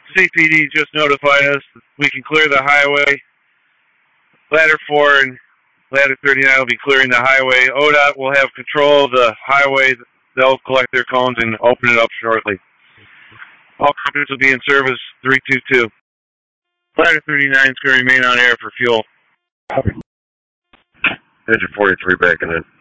CPD just notified us we can clear the highway. Ladder 4 and Ladder 39 will be clearing the highway. ODOT will have control of the highway. They'll collect their cones and open it up shortly. All companies will be in service 322. Ladder 39 is going to remain on air for fuel. Engine 43 backing in.